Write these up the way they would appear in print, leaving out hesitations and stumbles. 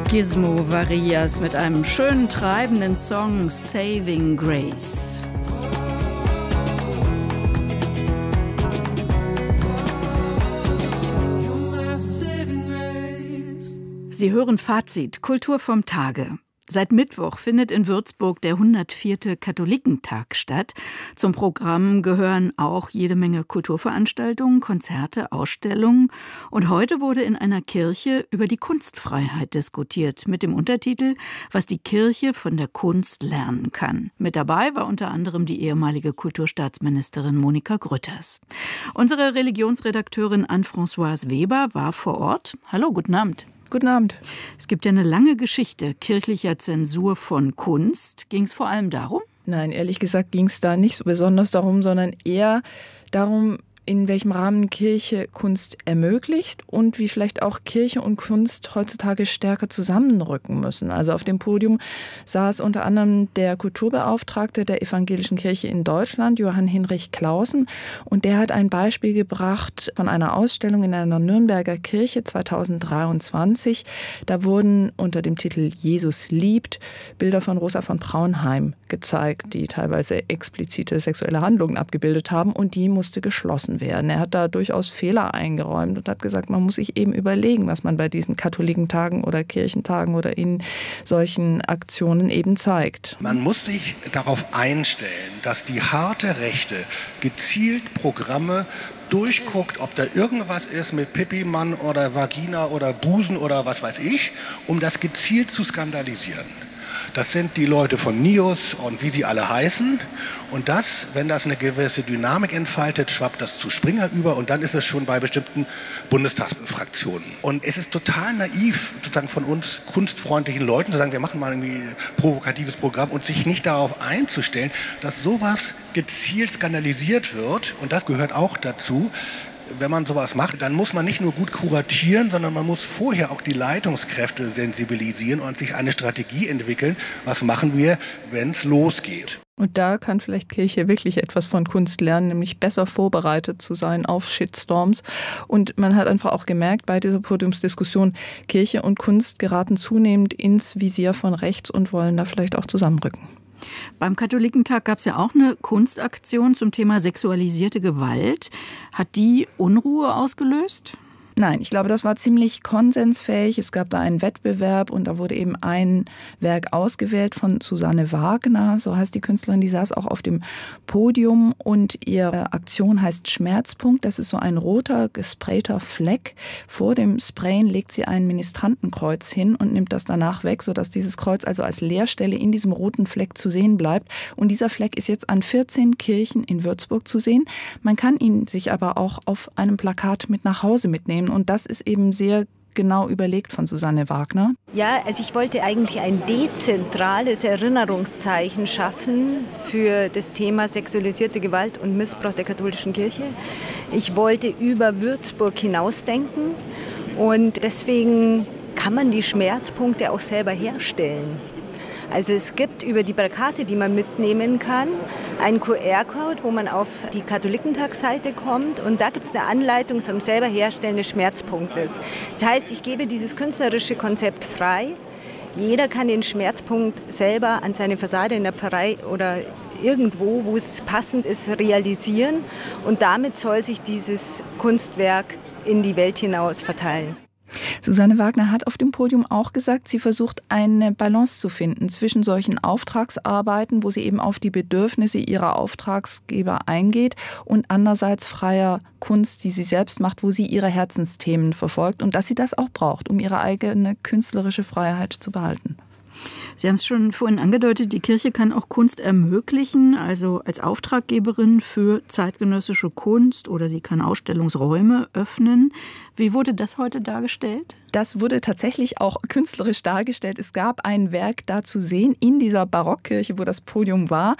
Gizmo Varias mit einem schönen, treibenden Song Saving Grace. Sie hören Fazit, Kultur vom Tage. Seit Mittwoch findet in Würzburg der 104. Katholikentag statt. Zum Programm gehören auch jede Menge Kulturveranstaltungen, Konzerte, Ausstellungen. Und heute wurde in einer Kirche über die Kunstfreiheit diskutiert, mit dem Untertitel »Was die Kirche von der Kunst lernen kann«. Mit dabei war unter anderem die ehemalige Kulturstaatsministerin Monika Grütters. Unsere Religionsredakteurin Anne-Françoise Weber war vor Ort. Hallo, guten Abend. Guten Abend. Es gibt ja eine lange Geschichte kirchlicher Zensur von Kunst. Ging es vor allem darum? Nein, ehrlich gesagt ging es da nicht so besonders darum, sondern eher darum, in welchem Rahmen Kirche Kunst ermöglicht und wie vielleicht auch Kirche und Kunst heutzutage stärker zusammenrücken müssen. Also auf dem Podium saß unter anderem der Kulturbeauftragte der Evangelischen Kirche in Deutschland, Johann Hinrich Clausen, und der hat ein Beispiel gebracht von einer Ausstellung in einer Nürnberger Kirche 2023. Da wurden unter dem Titel Jesus liebt Bilder von Rosa von Braunheim gezeigt, die teilweise explizite sexuelle Handlungen abgebildet haben, und die musste geschlossen werden. Er hat da durchaus Fehler eingeräumt und hat gesagt, man muss sich eben überlegen, was man bei diesen Katholikentagen oder Kirchentagen oder in solchen Aktionen eben zeigt. Man muss sich darauf einstellen, dass die harte Rechte gezielt Programme durchguckt, ob da irgendwas ist mit Pipi-Mann oder Vagina oder Busen oder was weiß ich, um das gezielt zu skandalisieren. Das sind die Leute von NIOS und wie sie alle heißen. Und das, wenn das eine gewisse Dynamik entfaltet, schwappt das zu Springer über und dann ist es schon bei bestimmten Bundestagsfraktionen. Und es ist total naiv, sozusagen von uns kunstfreundlichen Leuten zu sagen, wir machen mal irgendwie ein provokatives Programm und sich nicht darauf einzustellen, dass sowas gezielt skandalisiert wird. Und das gehört auch dazu. Wenn man sowas macht, dann muss man nicht nur gut kuratieren, sondern man muss vorher auch die Leitungskräfte sensibilisieren und sich eine Strategie entwickeln. Was machen wir, wenn es losgeht? Und da kann vielleicht Kirche wirklich etwas von Kunst lernen, nämlich besser vorbereitet zu sein auf Shitstorms. Und man hat einfach auch gemerkt bei dieser Podiumsdiskussion, Kirche und Kunst geraten zunehmend ins Visier von rechts und wollen da vielleicht auch zusammenrücken. Beim Katholikentag gab es ja auch eine Kunstaktion zum Thema sexualisierte Gewalt. Hat die Unruhe ausgelöst? Nein, ich glaube, das war ziemlich konsensfähig. Es gab da einen Wettbewerb und da wurde eben ein Werk ausgewählt von Susanne Wagner, so heißt die Künstlerin, die saß auch auf dem Podium und ihre Aktion heißt Schmerzpunkt. Das ist so ein roter, gesprayter Fleck. Vor dem Sprayen legt sie ein Ministrantenkreuz hin und nimmt das danach weg, sodass dieses Kreuz also als Leerstelle in diesem roten Fleck zu sehen bleibt. Und dieser Fleck ist jetzt an 14 Kirchen in Würzburg zu sehen. Man kann ihn sich aber auch auf einem Plakat mit nach Hause mitnehmen. Und das ist eben sehr genau überlegt von Susanne Wagner. Ja, also ich wollte eigentlich ein dezentrales Erinnerungszeichen schaffen für das Thema sexualisierte Gewalt und Missbrauch der katholischen Kirche. Ich wollte über Würzburg hinausdenken und deswegen kann man die Schmerzpunkte auch selber herstellen. Also es gibt über die Plakate, die man mitnehmen kann, einen QR-Code, wo man auf die Katholikentagsseite kommt und da gibt es eine Anleitung zum selber Herstellen des Schmerzpunktes. Das heißt, ich gebe dieses künstlerische Konzept frei. Jeder kann den Schmerzpunkt selber an seine Fassade in der Pfarrei oder irgendwo, wo es passend ist, realisieren und damit soll sich dieses Kunstwerk in die Welt hinaus verteilen. Susanne Wagner hat auf dem Podium auch gesagt, sie versucht eine Balance zu finden zwischen solchen Auftragsarbeiten, wo sie eben auf die Bedürfnisse ihrer Auftragsgeber eingeht und andererseits freier Kunst, die sie selbst macht, wo sie ihre Herzensthemen verfolgt und dass sie das auch braucht, um ihre eigene künstlerische Freiheit zu behalten. Sie haben es schon vorhin angedeutet, die Kirche kann auch Kunst ermöglichen, also als Auftraggeberin für zeitgenössische Kunst oder sie kann Ausstellungsräume öffnen. Wie wurde das heute dargestellt? Das wurde tatsächlich auch künstlerisch dargestellt. Es gab ein Werk da zu sehen in dieser Barockkirche, wo das Podium war.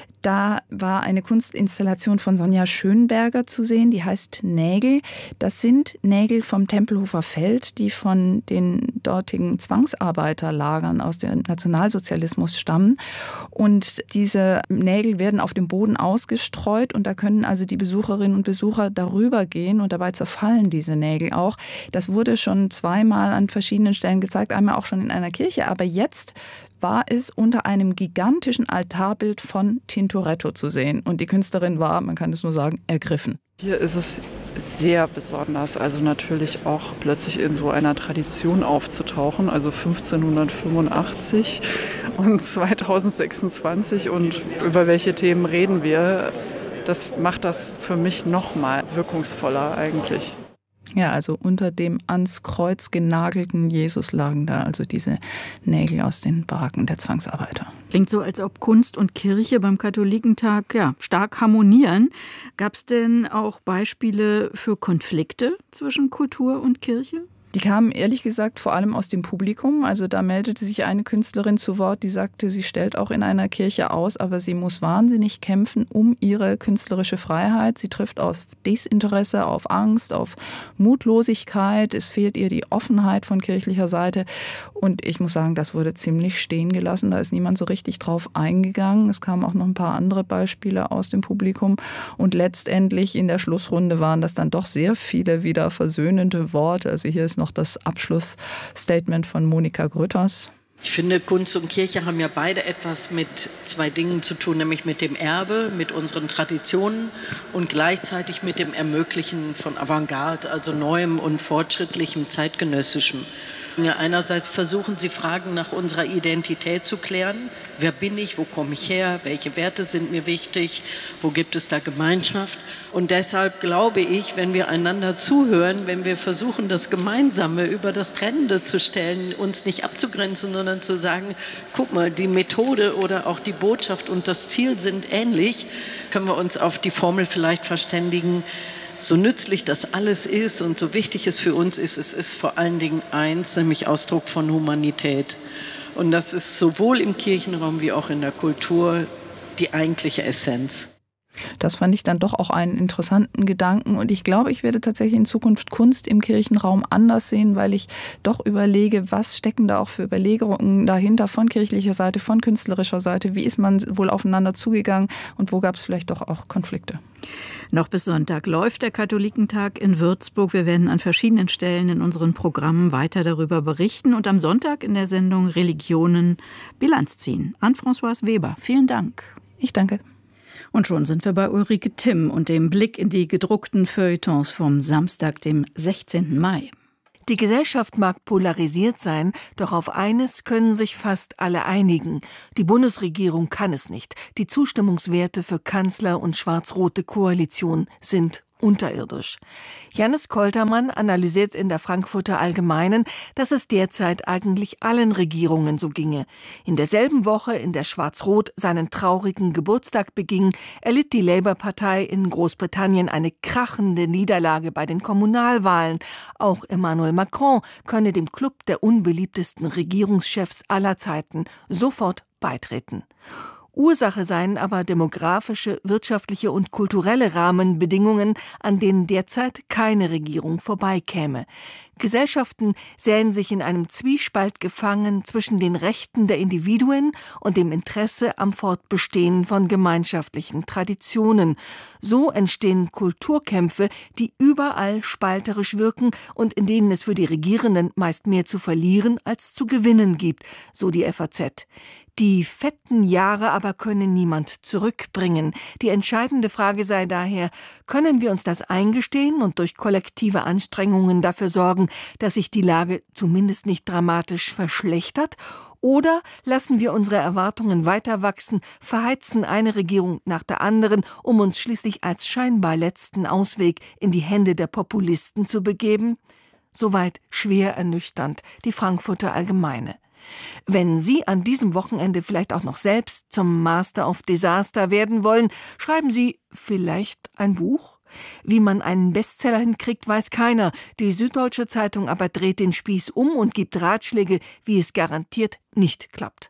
Da war eine Kunstinstallation von Sonja Schönberger zu sehen, die heißt Nägel. Das sind Nägel vom Tempelhofer Feld, die von den dortigen Zwangsarbeiterlagern aus der Nationalsozialismus stammen. Und diese Nägel werden auf dem Boden ausgestreut und da können also die Besucherinnen und Besucher darüber gehen und dabei zerfallen diese Nägel auch. Das wurde schon zweimal an verschiedenen Stellen gezeigt, einmal auch schon in einer Kirche, aber jetzt war es unter einem gigantischen Altarbild von Tintoretto zu sehen. Und die Künstlerin war, man kann es nur sagen, ergriffen. Hier ist es sehr besonders, also natürlich auch plötzlich in so einer Tradition aufzutauchen, also 1585 und 2026 und über welche Themen reden wir, das macht das für mich noch mal wirkungsvoller eigentlich. Ja, also unter dem ans Kreuz genagelten Jesus lagen da also diese Nägel aus den Baracken der Zwangsarbeiter. Klingt so, als ob Kunst und Kirche beim Katholikentag stark harmonieren. Gab es denn auch Beispiele für Konflikte zwischen Kultur und Kirche? Die kamen ehrlich gesagt vor allem aus dem Publikum. Also da meldete sich eine Künstlerin zu Wort, die sagte, sie stellt auch in einer Kirche aus, aber sie muss wahnsinnig kämpfen um ihre künstlerische Freiheit. Sie trifft auf Desinteresse, auf Angst, auf Mutlosigkeit. Es fehlt ihr die Offenheit von kirchlicher Seite. Und ich muss sagen, das wurde ziemlich stehen gelassen. Da ist niemand so richtig drauf eingegangen. Es kamen auch noch ein paar andere Beispiele aus dem Publikum. Und letztendlich in der Schlussrunde waren das dann doch sehr viele wieder versöhnende Worte. Also hier ist noch das Abschlussstatement von Monika Grütters. Ich finde, Kunst und Kirche haben ja beide etwas mit zwei Dingen zu tun, nämlich mit dem Erbe, mit unseren Traditionen und gleichzeitig mit dem Ermöglichen von Avantgarde, also Neuem und Fortschrittlichem, Zeitgenössischem. Ja, einerseits versuchen sie, Fragen nach unserer Identität zu klären. Wer bin ich? Wo komme ich her? Welche Werte sind mir wichtig? Wo gibt es da Gemeinschaft? Und deshalb glaube ich, wenn wir einander zuhören, wenn wir versuchen, das Gemeinsame über das Trennende zu stellen, uns nicht abzugrenzen, sondern zu sagen, guck mal, die Methode oder auch die Botschaft und das Ziel sind ähnlich, können wir uns auf die Formel vielleicht verständigen. So nützlich das alles ist und so wichtig es für uns ist, es ist vor allen Dingen eins, nämlich Ausdruck von Humanität. Und das ist sowohl im Kirchenraum wie auch in der Kultur die eigentliche Essenz. Das fand ich dann doch auch einen interessanten Gedanken und ich glaube, ich werde tatsächlich in Zukunft Kunst im Kirchenraum anders sehen, weil ich doch überlege, was stecken da auch für Überlegungen dahinter von kirchlicher Seite, von künstlerischer Seite, wie ist man wohl aufeinander zugegangen und wo gab es vielleicht doch auch Konflikte. Noch bis Sonntag läuft der Katholikentag in Würzburg. Wir werden an verschiedenen Stellen in unseren Programmen weiter darüber berichten und am Sonntag in der Sendung Religionen Bilanz ziehen. Anne-Françoise Weber, vielen Dank. Ich danke. Und schon sind wir bei Ulrike Timm und dem Blick in die gedruckten Feuilletons vom Samstag, dem 16. Mai. Die Gesellschaft mag polarisiert sein, doch auf eines können sich fast alle einigen. Die Bundesregierung kann es nicht. Die Zustimmungswerte für Kanzler und schwarz-rote Koalition sind unterirdisch. Jannis Koltermann analysiert in der Frankfurter Allgemeinen, dass es derzeit eigentlich allen Regierungen so ginge. In derselben Woche, in der Schwarz-Rot seinen traurigen Geburtstag beging, erlitt die Labour-Partei in Großbritannien eine krachende Niederlage bei den Kommunalwahlen. Auch Emmanuel Macron könne dem Club der unbeliebtesten Regierungschefs aller Zeiten sofort beitreten. Ursache seien aber demografische, wirtschaftliche und kulturelle Rahmenbedingungen, an denen derzeit keine Regierung vorbeikäme. Gesellschaften sähen sich in einem Zwiespalt gefangen zwischen den Rechten der Individuen und dem Interesse am Fortbestehen von gemeinschaftlichen Traditionen. So entstehen Kulturkämpfe, die überall spalterisch wirken und in denen es für die Regierenden meist mehr zu verlieren als zu gewinnen gibt, so die FAZ. Die fetten Jahre aber können niemand zurückbringen. Die entscheidende Frage sei daher, können wir uns das eingestehen und durch kollektive Anstrengungen dafür sorgen, dass sich die Lage zumindest nicht dramatisch verschlechtert? Oder lassen wir unsere Erwartungen weiter wachsen, verheizen eine Regierung nach der anderen, um uns schließlich als scheinbar letzten Ausweg in die Hände der Populisten zu begeben? Soweit schwer ernüchternd die Frankfurter Allgemeine. Wenn Sie an diesem Wochenende vielleicht auch noch selbst zum Master of Disaster werden wollen, schreiben Sie vielleicht ein Buch? Wie man einen Bestseller hinkriegt, weiß keiner. Die Süddeutsche Zeitung aber dreht den Spieß um und gibt Ratschläge, wie es garantiert nicht klappt.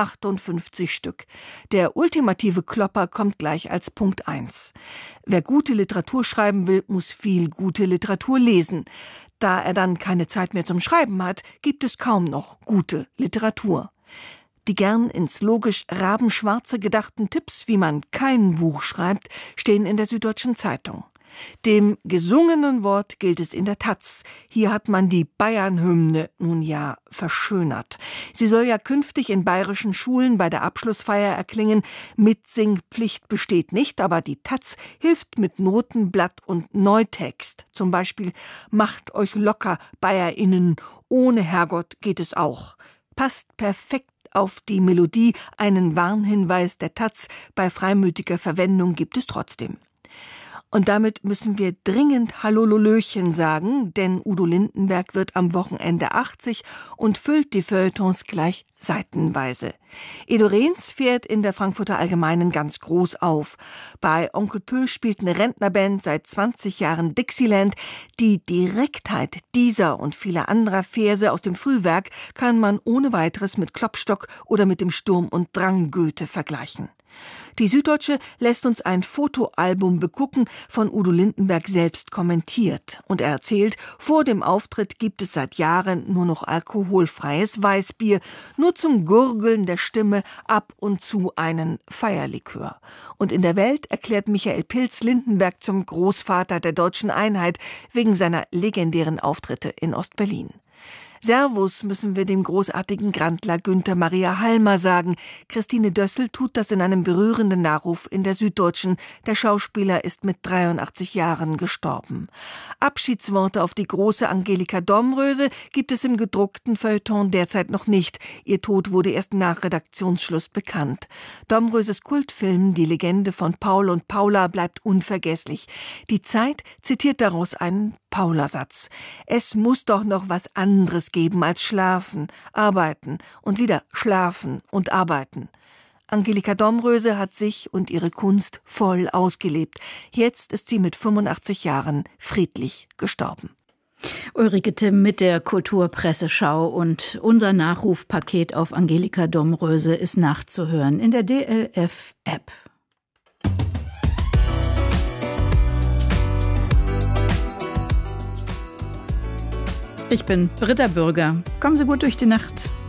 58 Stück. Der ultimative Klopper kommt gleich als Punkt 1. Wer gute Literatur schreiben will, muss viel gute Literatur lesen. Da er dann keine Zeit mehr zum Schreiben hat, gibt es kaum noch gute Literatur. Die gern ins logisch Rabenschwarze gedachten Tipps, wie man kein Buch schreibt, stehen in der Süddeutschen Zeitung. Dem gesungenen Wort gilt es in der Taz. Hier hat man die Bayern-Hymne nun ja verschönert. Sie soll ja künftig in bayerischen Schulen bei der Abschlussfeier erklingen. Mitsingpflicht besteht nicht, aber die Taz hilft mit Notenblatt und Neutext. Zum Beispiel: Macht euch locker, BayerInnen, ohne Herrgott geht es auch. Passt perfekt auf die Melodie. Einen Warnhinweis der Taz: bei freimütiger Verwendung gibt es trotzdem. Und damit müssen wir dringend Hallololöchen sagen, denn Udo Lindenberg wird am Wochenende 80 und füllt die Feuilletons gleich seitenweise. Edo Rehns fährt in der Frankfurter Allgemeinen ganz groß auf. Bei Onkel Pö spielt eine Rentnerband seit 20 Jahren Dixieland. Die Direktheit dieser und vieler anderer Verse aus dem Frühwerk kann man ohne weiteres mit Klopstock oder mit dem Sturm und Drang Goethe vergleichen. Die Süddeutsche lässt uns ein Fotoalbum begucken, von Udo Lindenberg selbst kommentiert. Und er erzählt, vor dem Auftritt gibt es seit Jahren nur noch alkoholfreies Weißbier, nur zum Gurgeln der Stimme ab und zu einen Feierlikör. Und in der Welt erklärt Michael Pilz Lindenberg zum Großvater der deutschen Einheit wegen seiner legendären Auftritte in Ostberlin. Servus müssen wir dem großartigen Grandler Günther Maria Halmer sagen. Christine Dössel tut das in einem berührenden Nachruf in der Süddeutschen. Der Schauspieler ist mit 83 Jahren gestorben. Abschiedsworte auf die große Angelika Domröse gibt es im gedruckten Feuilleton derzeit noch nicht. Ihr Tod wurde erst nach Redaktionsschluss bekannt. Domröses Kultfilm Die Legende von Paul und Paula bleibt unvergesslich. Die Zeit zitiert daraus einen Paula-Satz: Es muss doch noch was anderes geben als schlafen, arbeiten und wieder schlafen und arbeiten. Angelika Domröse hat sich und ihre Kunst voll ausgelebt. Jetzt ist sie mit 85 Jahren friedlich gestorben. Ulrike Timm mit der Kulturpresseschau, und unser Nachrufpaket auf Angelika Domröse ist nachzuhören in der DLF-App. Ich bin Britta Bürger. Kommen Sie gut durch die Nacht.